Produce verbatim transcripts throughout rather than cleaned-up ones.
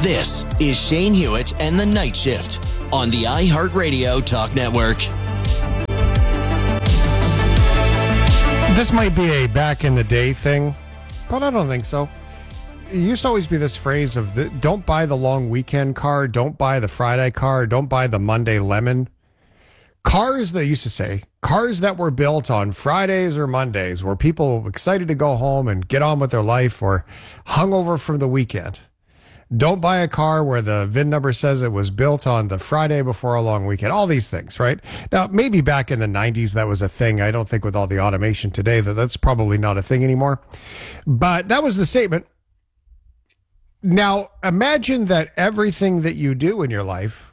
This is Shane Hewitt and the Night Shift on the iHeartRadio Talk Network. This might be a back in the day thing, but I don't think so. It used to always be this phrase of the, don't buy the long weekend car, don't buy the Friday car, don't buy the Monday lemon. Cars, they used to say, cars that were built on Fridays or Mondays where people were excited to go home and get on with their life or hungover from the weekend. Don't buy a car where the V I N number says it was built on the Friday before a long weekend. All these things, right? Now, maybe back in the nineties that was a thing. I don't think with all the automation today that that's probably not a thing anymore. But that was the statement. Now, imagine that everything that you do in your life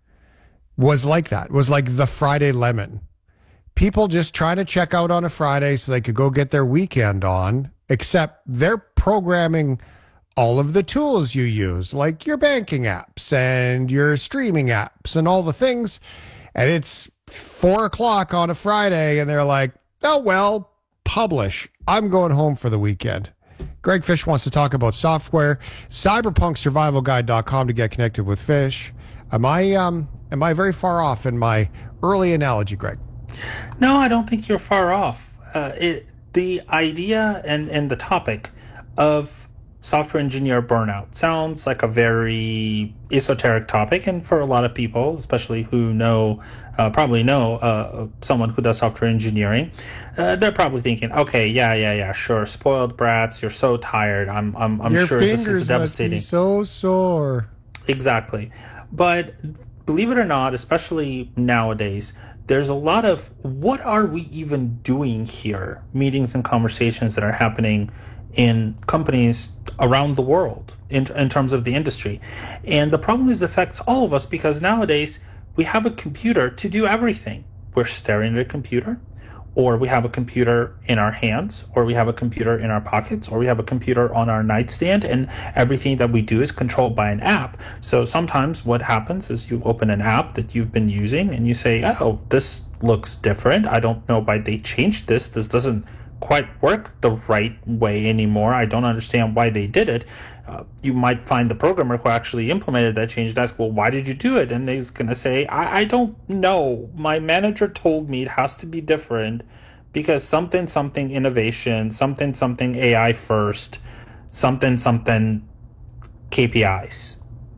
was like that, was like the Friday lemon. People just trying to check out on a Friday so they could go get their weekend on, except they're programming all of the tools you use, like your banking apps and your streaming apps and all the things. And it's four o'clock on a Friday and they're like, oh, well, publish. I'm going home for the weekend. Greg Fish wants to talk about software. cyberpunk survival guide dot com to get connected with Fish. Am I, um, am I very far off in my early analogy, Greg? No, I don't think you're far off. Uh, it, the idea and, and the topic of software engineer burnout sounds like a very esoteric topic, and for a lot of people, especially who know, uh, probably know uh, someone who does software engineering, uh, they're probably thinking, "Okay, yeah, yeah, yeah, sure, spoiled brats, you're so tired. I'm, I'm, I'm Your sure this is fingers devastating." Must be so sore. Exactly, but believe it or not, especially nowadays, there's a lot of what are we even doing here? Meetings and conversations that are happening in companies around the world in, in terms of the industry. And the problem is it affects all of us because nowadays we have a computer to do everything. We're staring at a computer, or we have a computer in our hands, or we have a computer in our pockets, or we have a computer on our nightstand, and everything that we do is controlled by an app. So sometimes what happens is you open an app that you've been using and you say, oh, this looks different. I don't know why they changed this. This doesn't quite work the right way anymore. I don't understand why they did it. Uh, you might find the programmer who actually implemented that change and ask, well, why did you do it? And he's going to say, I, I don't know. My manager told me it has to be different because something, something innovation, something, something A I first, something, something K P Is.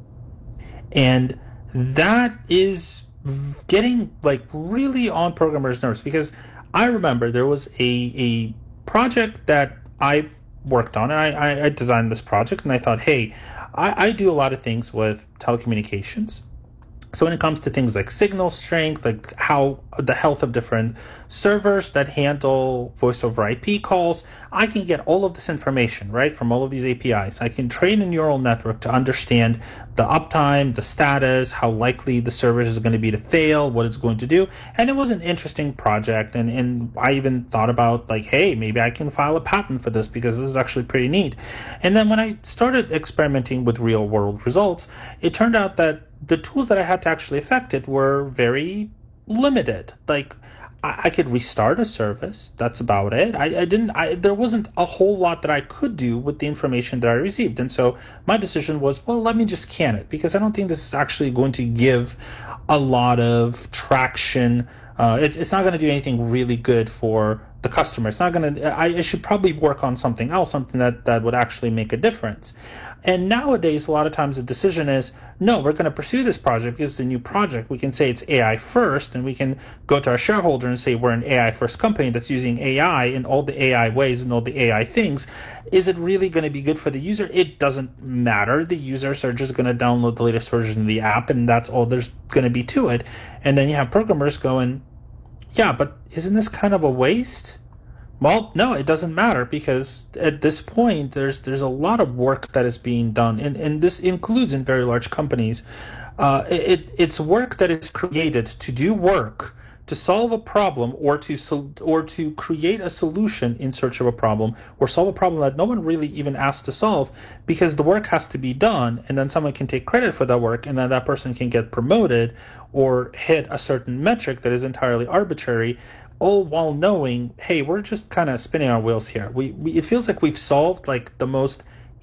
And that is getting like really on programmers' nerves because I remember there was a, a project that I worked on, and I, I designed this project, and I thought, hey, I, I do a lot of things with telecommunications. So when it comes to things like signal strength, like how the health of different servers that handle voice over I P calls, I can get all of this information, right, from all of these A P Is. I can train a neural network to understand the uptime, the status, how likely the service is going to be to fail, what it's going to do. And it was an interesting project. And, and I even thought about like, hey, maybe I can file a patent for this because this is actually pretty neat. And then when I started experimenting with real world results, it turned out that the tools that I had to actually affect it were very limited. Like I, I could restart a service. That's about it. I, I didn't, I, there wasn't a whole lot that I could do with the information that I received. And so my decision was, well, let me just can it because I don't think this is actually going to give a lot of traction. Uh, it's, it's not going to do anything really good for the customer. It's not going to, I, I should probably work on something else, something that, that would actually make a difference. And nowadays, a lot of times the decision is, no, we're going to pursue this project because it's a new project. We can say it's A I first, and we can go to our shareholder and say we're an A I first company that's using A I in all the A I ways and all the A I things. Is it really going to be good for the user? It doesn't matter. The users are just going to download the latest version of the app, and that's all there's going to be to it. And then you have programmers going, yeah, but isn't this kind of a waste? Well, no, it doesn't matter because at this point, there's there's a lot of work that is being done, and, and this includes in very large companies. Uh, it it's work that is created to do work to solve a problem or to sol- or to create a solution in search of a problem or solve a problem that no one really even asked to solve because the work has to be done, and then someone can take credit for that work, and then that person can get promoted or hit a certain metric that is entirely arbitrary, all while knowing, hey, we're just kind of spinning our wheels here. We, we it feels like we've solved like the most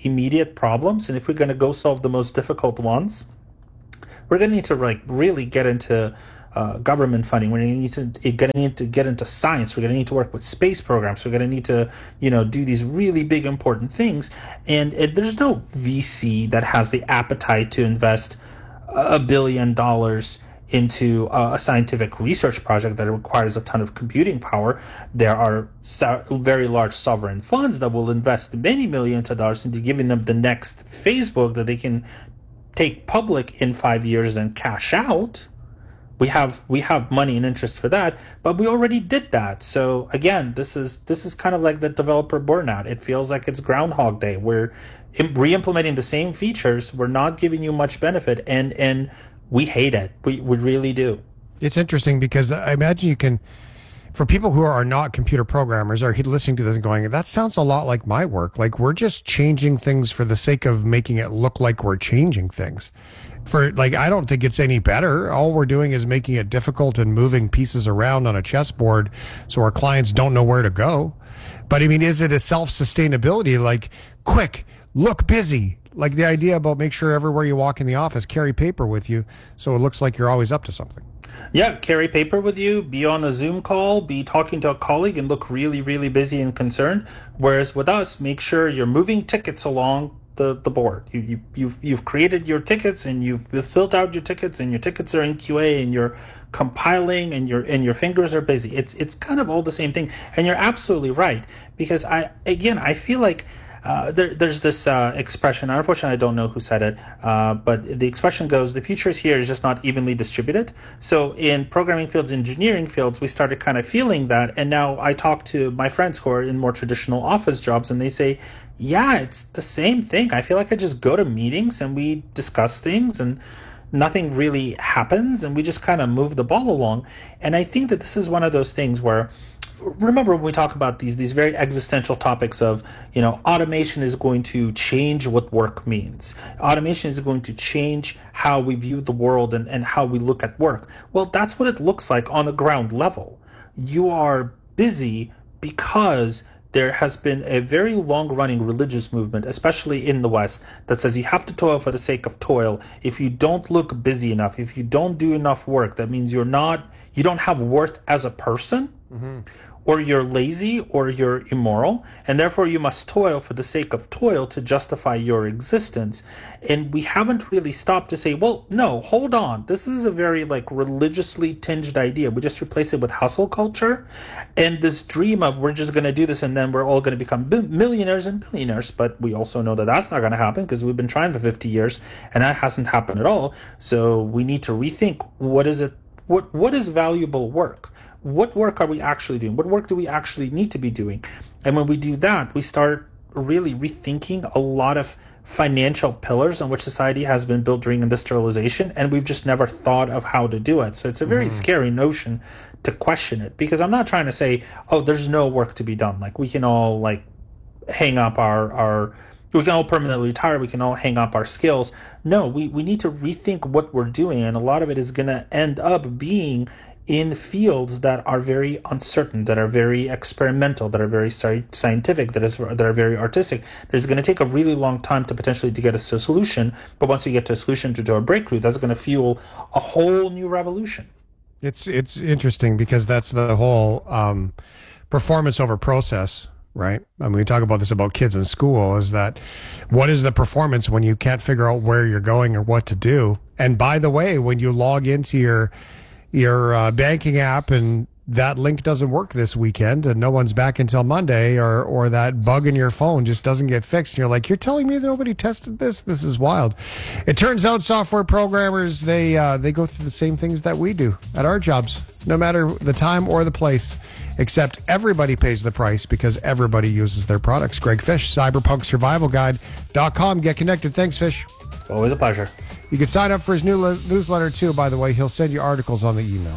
immediate problems, and if we're going to go solve the most difficult ones, we're going to need to like really get into uh, government funding. We're going to need to get into get into science. We're going to need to work with space programs. We're going to need to, you know, do these really big important things. And it, there's no V C that has the appetite to invest a billion dollars into uh, a scientific research project that requires a ton of computing power. There are so- very large sovereign funds that will invest many millions of dollars into giving them the next Facebook that they can take public in five years and cash out. We have we have money and interest for that, but we already did that. So again, this is this is kind of like the developer burnout. It feels like it's Groundhog Day. We're re-implementing the same features. We're not giving you much benefit, and and we hate it. We we really do. It's interesting because I imagine you can, for people who are not computer programmers, are listening to this and going, that sounds a lot like my work. Like we're just changing things for the sake of making it look like we're changing things. For like, I don't think it's any better. All we're doing is making it difficult and moving pieces around on a chessboard so our clients don't know where to go. But I mean, is it a self-sustainability? Like, quick, look busy. Like the idea about make sure everywhere you walk in the office, carry paper with you so it looks like you're always up to something. Yeah, carry paper with you, be on a Zoom call, be talking to a colleague and look really, really busy and concerned. Whereas with us, make sure you're moving tickets along the, the board. You, you, you've, you've created your tickets and you've filled out your tickets and your tickets are in Q A and you're compiling and your and your fingers are busy. It's it's kind of all the same thing. And you're absolutely right. Because I again, I feel like Uh, there, there's this uh, expression, unfortunately I don't know who said it, uh, but the expression goes, the future is here, is just not evenly distributed. So in programming fields, engineering fields, we started kind of feeling that, and now I talk to my friends who are in more traditional office jobs, and they say, yeah, it's the same thing. I feel like I just go to meetings and we discuss things, and nothing really happens, and we just kind of move the ball along. And I think that this is one of those things where, remember when we talk about these these very existential topics of, you know, automation is going to change what work means. Automation is going to change how we view the world and, and how we look at work. Well, that's what it looks like on the ground level. You are busy because there has been a very long-running religious movement, especially in the West, that says you have to toil for the sake of toil. If you don't look busy enough, if you don't do enough work, that means you're not, you don't have worth as a person. Mm-hmm. Or you're lazy, or you're immoral, and therefore you must toil for the sake of toil to justify your existence. And we haven't really stopped to say, well, no, hold on. This is a very like religiously tinged idea. We just replace it with hustle culture and this dream of we're just going to do this and then we're all going to become millionaires and billionaires. But we also know that that's not going to happen because we've been trying for fifty years and that hasn't happened at all. So we need to rethink what is it, what what is valuable work? What work are we actually doing? What work do we actually need to be doing? And when we do that, we start really rethinking a lot of financial pillars on which society has been built during industrialization, and we've just never thought of how to do it. So it's a very mm-hmm. scary notion to question it, because I'm not trying to say, oh, there's no work to be done. Like we can all like hang up our, our we can all permanently retire. We can all hang up our skills. No, we, we need to rethink what we're doing. And a lot of it is going to end up being in fields that are very uncertain, that are very experimental, that are very scientific, that is that are very artistic. There's going to take a really long time to potentially to get us to a solution, but once we get to a solution to do a breakthrough, that's going to fuel a whole new revolution. It's it's interesting because that's the whole um, performance over process, right? I mean, we talk about this about kids in school, is that what is the performance when you can't figure out where you're going or what to do? And by the way, when you log into your your uh, banking app and that link doesn't work this weekend and no one's back until Monday, or or that bug in your phone just doesn't get fixed, and you're like, you're telling me that nobody tested this? This is wild. It turns out software programmers, they uh, they go through the same things that we do at our jobs, no matter the time or the place, except everybody pays the price because everybody uses their products. Greg Fish, cyberpunk survival guide dot com. Get connected. Thanks, Fish. Always a pleasure. You can sign up for his new le- newsletter too, by the way. He'll send you articles on the email.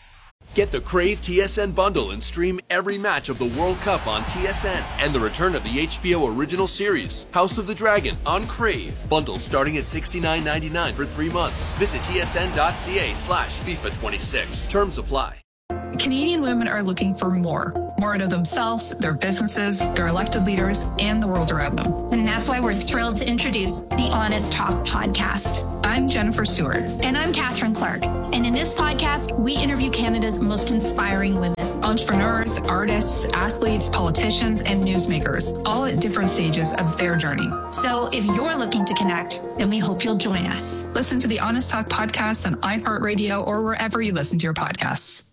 Get the Crave T S N bundle and stream every match of the World Cup on T S N and the return of the H B O original series, House of the Dragon, on Crave. Bundle starting at sixty-nine ninety-nine for three months. Visit tsn.ca slash FIFA 26. Terms apply. Canadian women are looking for more. more to themselves, their businesses, their elected leaders, and the world around them. And that's why we're thrilled to introduce the Honest Talk podcast. I'm Jennifer Stewart. And I'm Catherine Clark. And in this podcast, we interview Canada's most inspiring women. Entrepreneurs, artists, athletes, politicians, and newsmakers, all at different stages of their journey. So if you're looking to connect, then we hope you'll join us. Listen to the Honest Talk podcast on iHeartRadio or wherever you listen to your podcasts.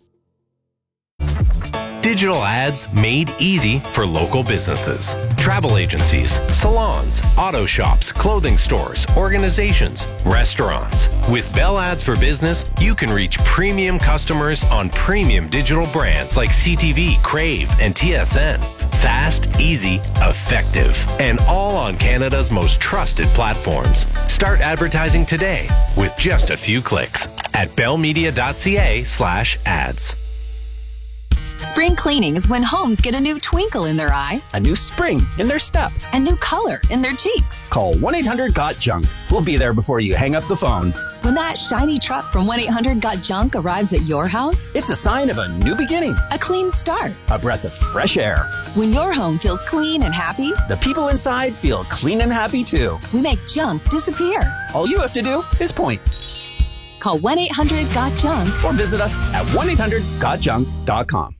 Digital ads made easy for local businesses. Travel agencies, salons, auto shops, clothing stores, organizations, restaurants. With Bell Ads for Business, you can reach premium customers on premium digital brands like C T V, Crave, and T S N. Fast, easy, effective, and all on Canada's most trusted platforms. Start advertising today with just a few clicks at bellmedia.ca slash ads. Spring cleaning is when homes get a new twinkle in their eye, a new spring in their step, a new color in their cheeks. Call one eight hundred got junk. We'll be there before you hang up the phone. When that shiny truck from one eight hundred got junk arrives at your house, it's a sign of a new beginning, a clean start, a breath of fresh air. When your home feels clean and happy, the people inside feel clean and happy too. We make junk disappear. All you have to do is point. Call one eight hundred got junk or visit us at one eight hundred got junk dot com.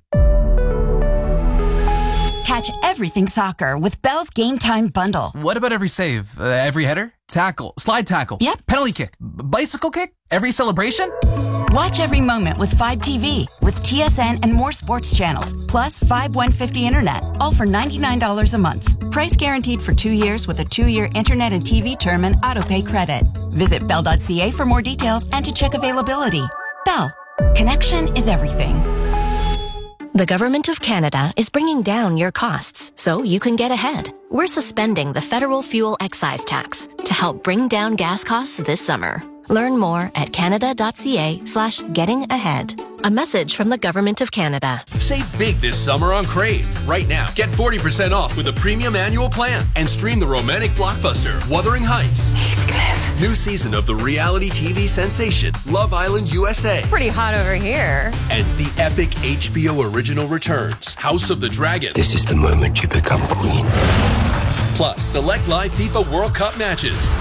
Catch everything soccer with Bell's Game Time Bundle. What about every save? Uh, every header? Tackle? Slide tackle? Yep. Penalty kick? B- bicycle kick? Every celebration? Watch every moment with Fibe T V, with T S N and more sports channels, plus Fibe one fifty Internet, all for ninety-nine dollars a month. Price guaranteed for two years with a two-year Internet and T V term and autopay credit. Visit bell dot c a for more details and to check availability. Bell. Connection is everything. The Government of Canada is bringing down your costs so you can get ahead. We're suspending the federal fuel excise tax to help bring down gas costs this summer. Learn more at canada.ca slash getting ahead. A message from the Government of Canada. Save big this summer on Crave. Right now, get forty percent off with a premium annual plan and stream the romantic blockbuster Wuthering Heights. Heathcliff. New season of the reality T V sensation Love Island U S A. Pretty hot over here. And the epic H B O original returns House of the Dragon. This is the moment you become queen. Plus, select live FIFA World Cup matches.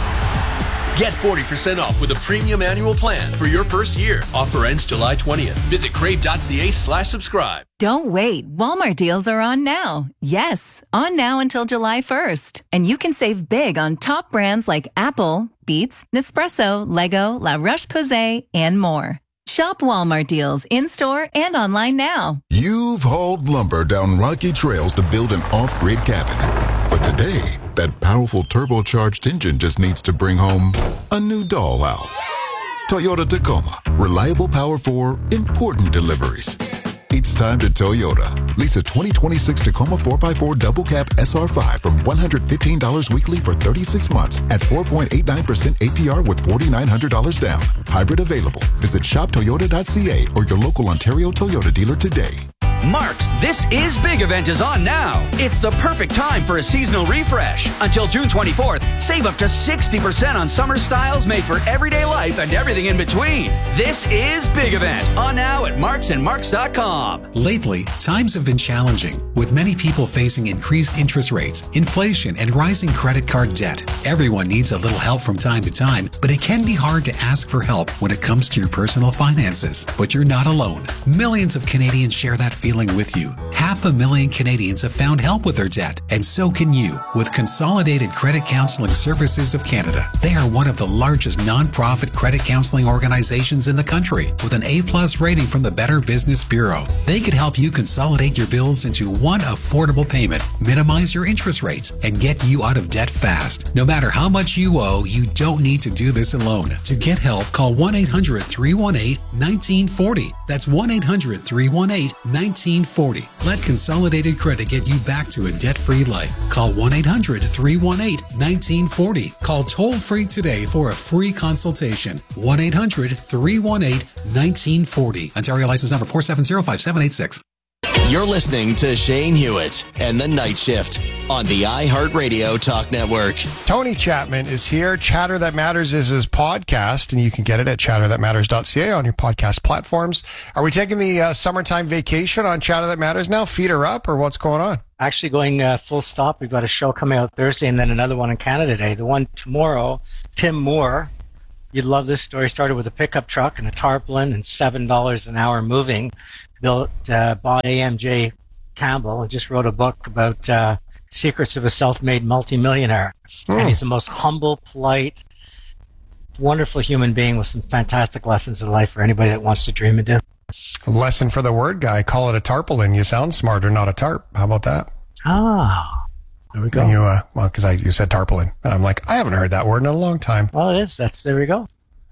Get forty percent off with a premium annual plan for your first year. Offer ends July twentieth. Visit crave.ca slash subscribe. Don't wait. Walmart deals are on now. Yes, on now until July first. And you can save big on top brands like Apple, Beats, Nespresso, Lego, La Roche-Posay, and more. Shop Walmart deals in-store and online now. You've hauled lumber down rocky trails to build an off-grid cabin. But today, that powerful turbocharged engine just needs to bring home a new dollhouse. Toyota Tacoma. Reliable power for important deliveries. It's time to Toyota. Lease a twenty twenty-six Tacoma four by four Double Cab S R five from one hundred fifteen dollars weekly for thirty-six months at four point eight nine percent A P R with four thousand nine hundred dollars down. Hybrid available. Visit shop toyota dot c a or your local Ontario Toyota dealer today. Mark's This Is Big event is on now. It's the perfect time for a seasonal refresh. Until June twenty-fourth, save up to sixty percent on summer styles made for everyday life and everything in between. This is Big event on now at marks and marks dot com. Lately, times have been challenging, with many people facing increased interest rates, inflation, and rising credit card debt. Everyone needs a little help from time to time, but it can be hard to ask for help when it comes to your personal finances. But you're not alone. Millions of Canadians share that feeling with you. Half a million Canadians have found help with their debt, and so can you with Consolidated Credit Counseling Services of Canada. They are one of the largest non-profit credit counseling organizations in the country with an A-plus rating from the Better Business Bureau. They could help you consolidate your bills into one affordable payment, minimize your interest rates, and get you out of debt fast. No matter how much you owe, you don't need to do this alone. To get help, call one eight hundred three one eight one nine four zero. That's one eight hundred three one eight one nine four zero. Let Consolidated Credit get you back to a debt-free life. Call one eight hundred three one eight one nine four zero. Call toll-free today for a free consultation. one eight hundred three one eight one nine four zero. Ontario license number four seven zero five seven eight six. You're listening to Shane Hewitt and The Night Shift on the iHeartRadio Talk Network. Tony Chapman is here. Chatter That Matters is his podcast, and you can get it at chatter that matters dot c a on your podcast platforms. Are we taking the uh, summertime vacation on Chatter That Matters now? Feet are up, or what's going on? Actually going uh, full stop. We've got a show coming out Thursday and then another one in Canada Day. The one tomorrow, Tim Moore, you'd love this story, started with a pickup truck and a tarpaulin and seven dollars an hour moving. Built, uh, bought A M J Campbell and just wrote a book about uh, secrets of a self-made multimillionaire. Mm. And he's the most humble, polite, wonderful human being with some fantastic lessons in life for anybody that wants to dream and do. A lesson for the word guy. Call it a tarpaulin. You sound smarter, not a tarp. How about that? Ah, there we go. And you, uh, well, because I you said tarpaulin, and I'm like, I haven't heard that word in a long time. Well, it is. That's there we go.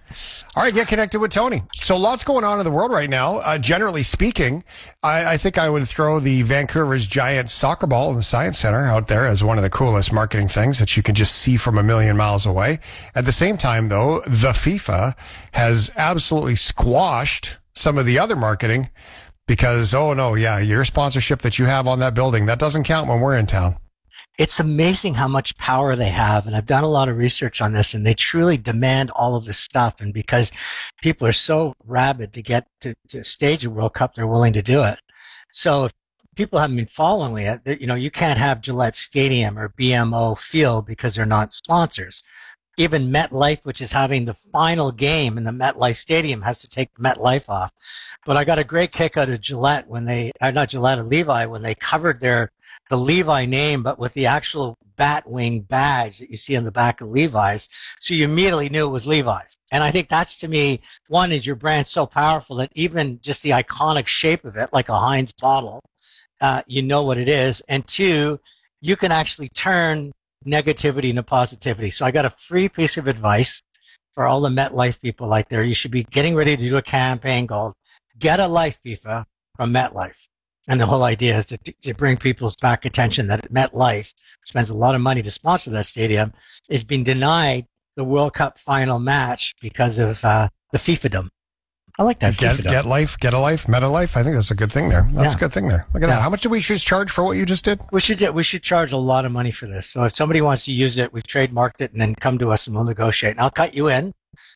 All right, get connected with Tony. So lots going on in the world right now. Uh, generally speaking, I, I think I would throw the Vancouver's Giants soccer ball in the Science Center out there as one of the coolest marketing things that you can just see from a million miles away. At the same time, though, the FIFA has absolutely squashed some of the other marketing because, oh, no, yeah, your sponsorship that you have on that building, that doesn't count when we're in town. It's amazing how much power they have, and I've done a lot of research on this, and they truly demand all of this stuff, and because people are so rabid to get to, to stage a World Cup, they're willing to do it. So if people haven't been following it, you know, you can't have Gillette Stadium or B M O Field because they're not sponsors. Even MetLife, which is having the final game in the MetLife Stadium, has to take MetLife off. But I got a great kick out of Gillette when they, uh, not Gillette, Levi, when they covered their the Levi name, but with the actual bat wing badge that you see on the back of Levi's. So you immediately knew it was Levi's. And I think that's, to me, one, is your brand so powerful that even just the iconic shape of it, like a Heinz bottle, uh, you know what it is. And two, you can actually turn negativity into positivity. So I got a free piece of advice for all the MetLife people out there. You should be getting ready to do a campaign called Get a Life FIFA from MetLife. And the whole idea is to, to bring people's back attention that MetLife spends a lot of money to sponsor that stadium, is being denied the World Cup final match because of uh, the FIFA-dom. I like that. Get, get life, get a life, meta life. I think that's a good thing there. That's yeah. a good thing there. Look at yeah. that. How much do we should charge for what you just did? We should we should charge a lot of money for this. So if somebody wants to use it, we've trademarked it, and then come to us and we'll negotiate. And I'll cut you in,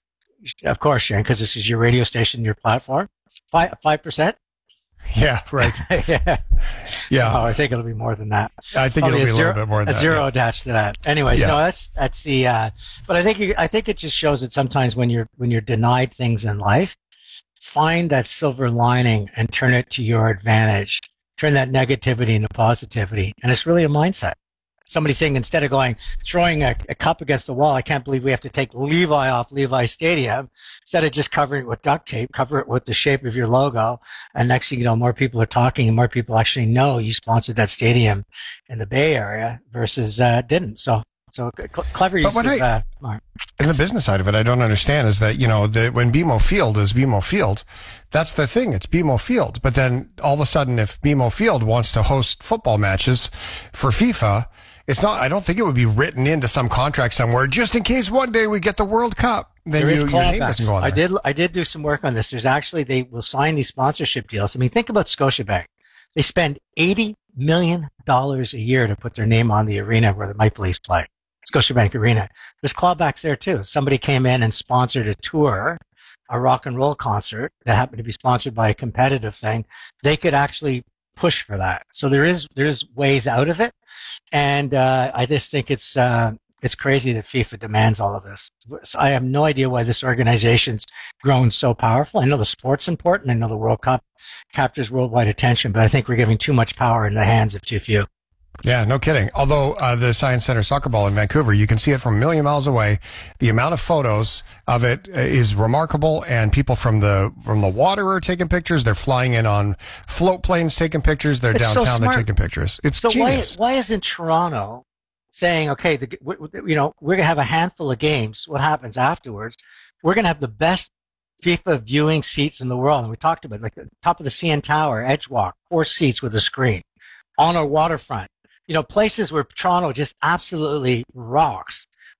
of course, Shane, because this is your radio station, your platform. Five five percent. Yeah, right. yeah. Yeah. Oh, I think it'll be more than that. I think Probably it'll be a, a zero, little bit more than a that. A zero yeah. attached to that. Anyways, yeah. no, that's that's the uh but I think you, I think it just shows that sometimes when you're when you're denied things in life, find that silver lining and turn it to your advantage. Turn that negativity into positivity. And it's really a mindset. Somebody saying, instead of going, throwing a, a cup against the wall, I can't believe we have to take Levi off Levi Stadium. Instead of just covering it with duct tape, cover it with the shape of your logo. And next thing you know, more people are talking and more people actually know you sponsored that stadium in the Bay Area versus uh, didn't. So, so cl- clever use of uh, Mark. In the business side of it, I don't understand is that, you know, the, when B M O Field is B M O Field, that's the thing. It's B M O Field. But then all of a sudden, if B M O Field wants to host football matches for FIFA, it's not, I don't think it would be written into some contract somewhere, just in case one day we get the World Cup. Then you, your name doesn't go on there. I did, I did do some work on this. There's actually, they will sign these sponsorship deals. I mean, think about Scotiabank. They spend eighty million dollars a year to put their name on the arena where the Maple Leafs play. Scotiabank Arena. There's clawbacks there too. Somebody came in and sponsored a tour, a rock and roll concert that happened to be sponsored by a competitive thing. They could actually push for that. So there is, there's ways out of it. And, uh, I just think it's, uh, it's crazy that FIFA demands all of this. So I have no idea why this organization's grown so powerful. I know the sport's important. I know the World Cup captures worldwide attention, but I think we're giving too much power in the hands of too few. Yeah, no kidding. Although uh, the Science Center soccer ball in Vancouver, you can see it from a million miles away. The amount of photos of it is remarkable, and people from the from the water are taking pictures. They're flying in on float planes taking pictures. They're it's downtown. So they're taking pictures. It's so genius. Why, why isn't Toronto saying, okay, the, you know, we're gonna have a handful of games. What happens afterwards? We're gonna have the best FIFA viewing seats in the world, and we talked about it, like the top of the C N Tower, Edgewalk, four seats with a screen on our waterfront. You know, places where Toronto just absolutely rocks.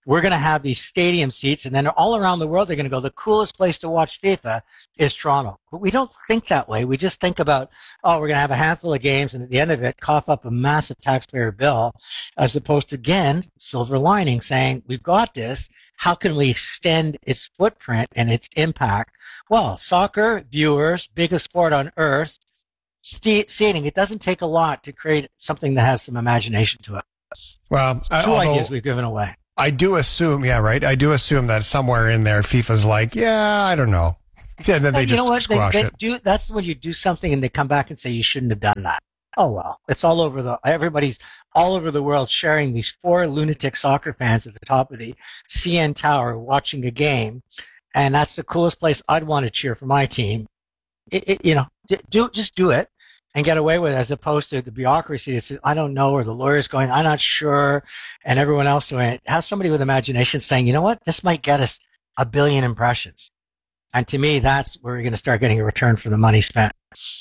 we're going to have these stadium seats, and then all around the world they're going to go, the coolest place to watch FIFA is Toronto. But we don't think that way. We just think about, oh, we're going to have a handful of games, and at the end of it, cough up a massive taxpayer bill, as opposed to, again, silver lining, saying, we've got this. How can we extend its footprint and its impact? Well, soccer, viewers, biggest sport on earth, seating. It doesn't take a lot to create something that has some imagination to it. Well, Two although, ideas we've given away. I do assume, yeah, right. I do assume that somewhere in there, FIFA's like, yeah, I don't know, and then they you just know what? squash they, they it. Do, that's when you do something and they come back and say you shouldn't have done that. Oh well, it's all over the. Everybody's all over the world sharing these four lunatic soccer fans at the top of the C N Tower watching a game, and that's the coolest place I'd want to cheer for my team. It, it, you know, do just do it and get away with it, as opposed to the bureaucracy that says, I don't know, or the lawyer's going, I'm not sure, and everyone else doing it. Have somebody with imagination saying, you know what, this might get us a billion impressions. And to me, that's where we're going to start getting a return for the money spent.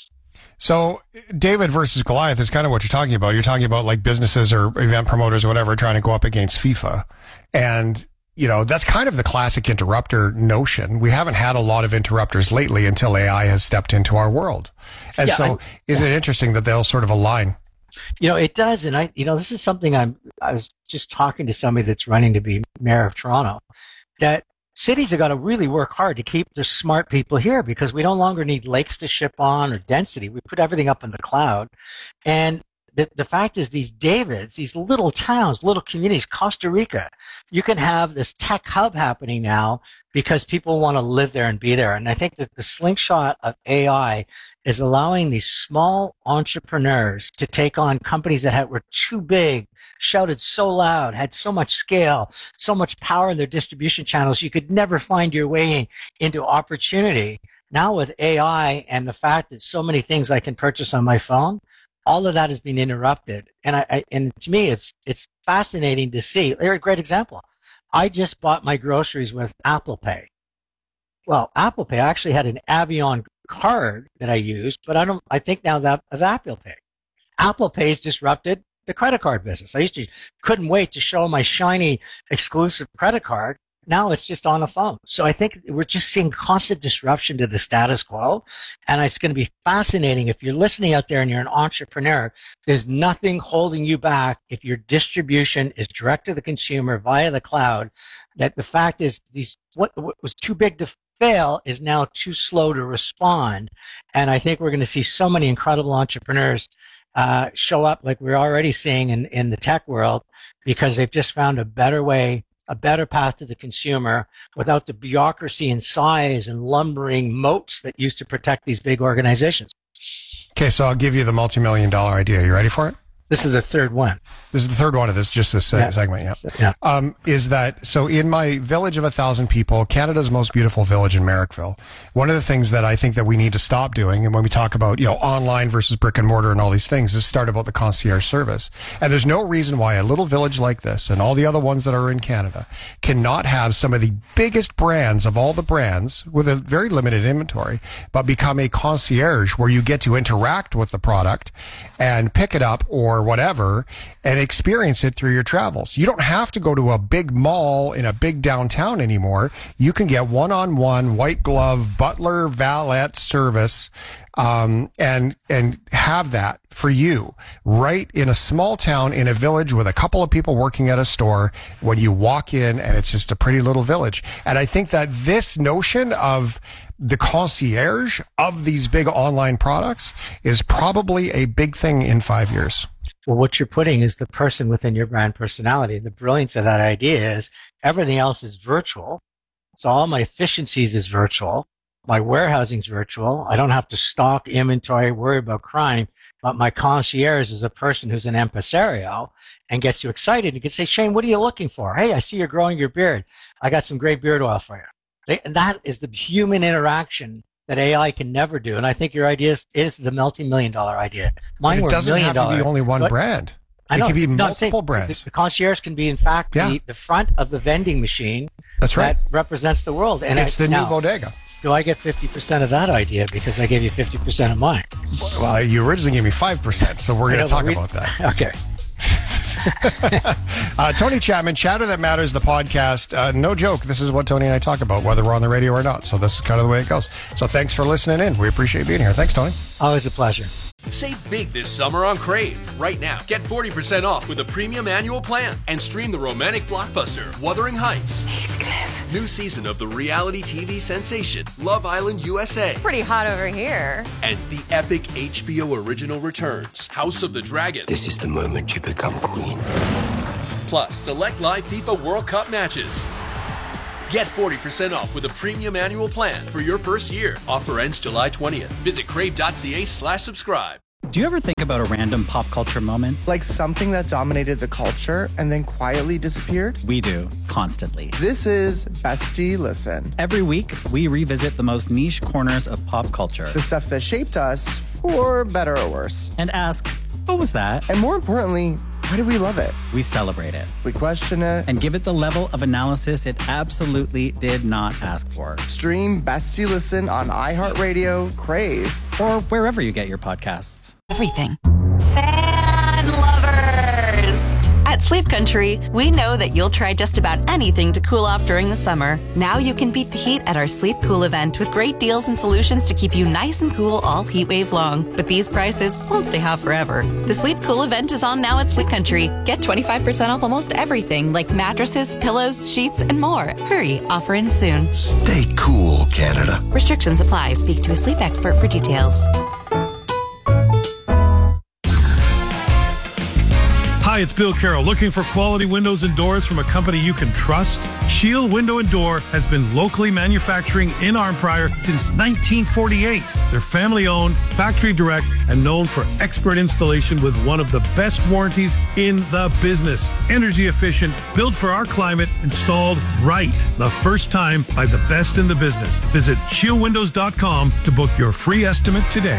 So David versus Goliath is kind of what you're talking about. You're talking about like businesses or event promoters or whatever trying to go up against FIFA. And, you know, that's kind of the classic interrupter notion. We haven't had a lot of interrupters lately until A I has stepped into our world. And Yeah, so I- isn't it interesting that they'll sort of align? You know, it does. And I, you know, this is something I'm, I was just talking to somebody that's running to be mayor of Toronto, that cities have got to really work hard to keep their smart people here, because we no longer need lakes to ship on or density. We put everything up in the cloud. And the, the fact is, these Davids, these little towns, little communities, Costa Rica, you can have this tech hub happening now because people want to live there and be there. And I think that the slingshot of A I is allowing these small entrepreneurs to take on companies that had, were too big, shouted so loud, had so much scale, so much power in their distribution channels, you could never find your way in, into opportunity. Now with A I and the fact that so many things I can purchase on my phone, all of that has been interrupted. And I, I and to me, it's it's fascinating to see. Here's a great example. I just bought my groceries with Apple Pay. Well, Apple Pay, I actually had an Avion card that I used, but I don't. I think now that of Apple Pay. Apple Pay's disrupted the credit card business. I used to couldn't wait to show my shiny exclusive credit card. Now it's just on a phone. So I think we're just seeing constant disruption to the status quo. And it's going to be fascinating. If you're listening out there and you're an entrepreneur, there's nothing holding you back if your distribution is direct to the consumer via the cloud. That the fact is, these what, what was too big to fail is now too slow to respond. And I think we're going to see so many incredible entrepreneurs uh, show up like we're already seeing in, in the tech world, because they've just found a better way, a better path to the consumer without the bureaucracy and size and lumbering moats that used to protect these big organizations. Okay, so I'll give you the multi-million dollar idea. You ready for it? This is the third one. This is the third one of this, just this uh, Yeah. segment, yeah. Yeah. Um, is that, so in my village of a thousand people, Canada's most beautiful village in Merrickville, one of the things that I think that we need to stop doing, and when we talk about, you know, online versus brick and mortar and all these things, is start about the concierge service. And there's no reason why a little village like this and all the other ones that are in Canada cannot have some of the biggest brands of all the brands with a very limited inventory, but become a concierge where you get to interact with the product and pick it up or whatever and experience it through your travels. You don't have to go to a big mall in a big downtown anymore. You can get one-on-one white glove butler valet service um, and and have that for you right in a small town in a village with a couple of people working at a store when you walk in, and it's just a pretty little village. And I think that this notion of the concierge of these big online products is probably a big thing in five years. Well, what you're putting is the person within your brand personality. The brilliance of that idea is everything else is virtual. So all my efficiencies is virtual. My warehousing is virtual. I don't have to stock inventory, worry about crime. But my concierge is a person who's an impresario and gets you excited. You can say, Shane, what are you looking for? Hey, I see you're growing your beard. I got some great beard oil for you. They, and that is the human interaction that A I can never do. And I think your idea is, is the multi-million dollar idea. Mine But it were doesn't million have to dollar, be only one but- brand. I It know. can be No, I'm saying multiple brands. The, the concierge can be, in fact, Yeah. the, the front of the vending machine. That's right. That represents the world. And It's I, the new now, bodega. Do I get fifty percent of that idea because I gave you fifty percent of mine? Well, you originally gave me five percent, so we're I going know, to talk but we- about that. Okay. uh, Tony Chapman, Chatter That Matters, the podcast. Uh, no joke. This is what Tony and I talk about, whether we're on the radio or not. So this is kind of the way it goes. So thanks for listening in. We appreciate being here. Thanks, Tony. Always a pleasure. Save big this summer on Crave. Right now, get forty percent off with a premium annual plan and stream the romantic blockbuster Wuthering Heights. Heathcliff. New season of the reality T V sensation Love Island U S A. Pretty hot over here. And the epic H B O original returns House of the Dragon. This is the moment you become queen. Plus, select live FIFA World Cup matches. Get forty percent off with a premium annual plan for your first year. Offer ends July twentieth. Visit crave.ca slash subscribe. Do you ever think about a random pop culture moment? Like something that dominated the culture and then quietly disappeared? We do, constantly. This is Bestie Listen. Every week, we revisit the most niche corners of pop culture. The stuff that shaped us, for better or worse. And ask, what was that? And more importantly, why do we love it? We celebrate it. We question it. And give it the level of analysis it absolutely did not ask for. Stream Bestie Listen on iHeartRadio, Crave, or wherever you get your podcasts. Everything. Fan lovers! At Sleep Country, we know that you'll try just about anything to cool off during the summer. Now you can beat the heat at our Sleep Cool event with great deals and solutions to keep you nice and cool all heat wave long. But these prices won't stay hot forever. The Sleep Cool event is on now at Sleep Country. Get twenty-five percent off almost everything like mattresses, pillows, sheets, and more. Hurry, offer ends soon. Stay cool, Canada. Restrictions apply. Speak to a sleep expert for details. Hi, it's Bill Carroll. Looking for quality windows and doors from a company you can trust? Shield Window and Door has been locally manufacturing in Arnprior since nineteen forty-eight. They're family-owned, factory direct, and known for expert installation with one of the best warranties in the business. Energy efficient, built for our climate, installed right the first time by the best in the business. Visit shield windows dot com to book your free estimate today.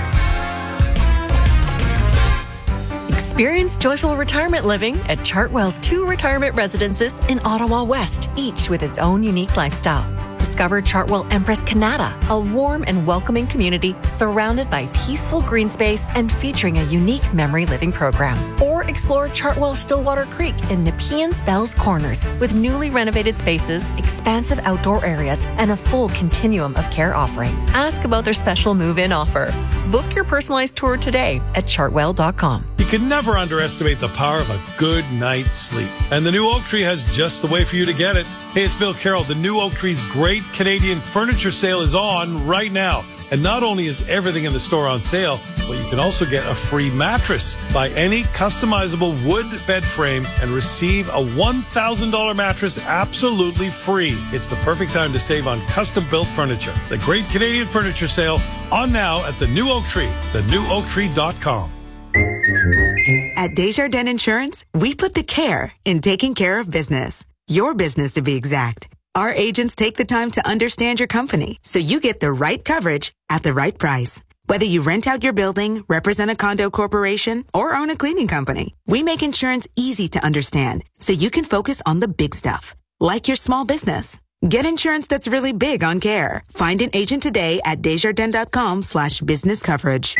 Experience joyful retirement living at Chartwell's two retirement residences in Ottawa West, each with its own unique lifestyle. Discover Chartwell Empress Canada, a warm and welcoming community surrounded by peaceful green space and featuring a unique memory living program. Or explore Chartwell Stillwater Creek in Nepean's Bells Corners with newly renovated spaces, expansive outdoor areas, and a full continuum of care offering. Ask about their special move-in offer. Book your personalized tour today at chartwell dot com. You can never underestimate the power of a good night's sleep. And the new Oak Tree has just the way for you to get it. Hey, it's Bill Carroll. The new Oak Tree's great Canadian furniture sale is on right now. And not only is everything in the store on sale, but you can also get a free mattress. Buy any customizable wood bed frame and receive a one thousand dollars mattress absolutely free. It's the perfect time to save on custom-built furniture. The great Canadian furniture sale on now at the new Oak Tree, the new oak tree dot com. At Desjardins Insurance, we put the care in taking care of business. Your business, to be exact. Our agents take the time to understand your company so you get the right coverage at the right price. Whether you rent out your building, represent a condo corporation, or own a cleaning company, we make insurance easy to understand so you can focus on the big stuff, like your small business. Get insurance that's really big on care. Find an agent today at desjardins.com slash business coverage.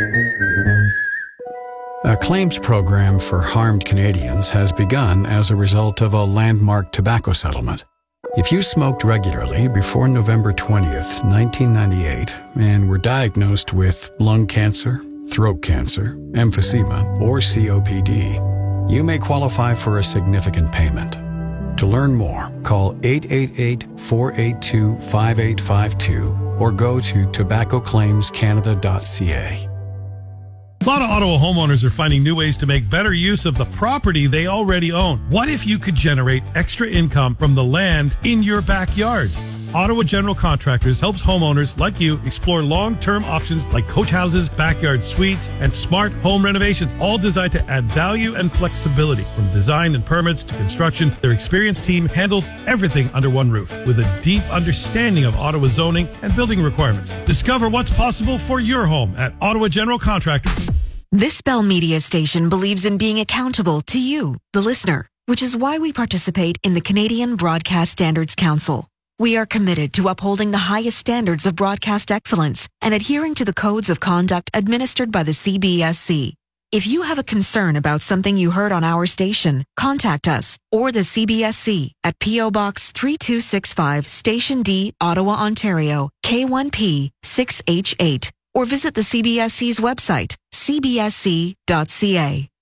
A claims program for harmed Canadians has begun as a result of a landmark tobacco settlement. If you smoked regularly before November twentieth, nineteen ninety-eight, and were diagnosed with lung cancer, throat cancer, emphysema, or C O P D, you may qualify for a significant payment. To learn more, call eight eight eight, four eight two, five eight five two or go to tobacco claims canada dot c a. A lot of Ottawa homeowners are finding new ways to make better use of the property they already own. What if you could generate extra income from the land in your backyard? Ottawa General Contractors helps homeowners like you explore long-term options like coach houses, backyard suites, and smart home renovations, all designed to add value and flexibility. From design and permits to construction, their experienced team handles everything under one roof with a deep understanding of Ottawa zoning and building requirements. Discover what's possible for your home at Ottawa General Contractors. This Bell Media station believes in being accountable to you, the listener, which is why we participate in the Canadian Broadcast Standards Council. We are committed to upholding the highest standards of broadcast excellence and adhering to the codes of conduct administered by the C B S C. If you have a concern about something you heard on our station, contact us or the C B S C at P O Box three two six five, Station D, Ottawa, Ontario, K one P six H eight, or visit the C B S C's website, c b s c dot c a.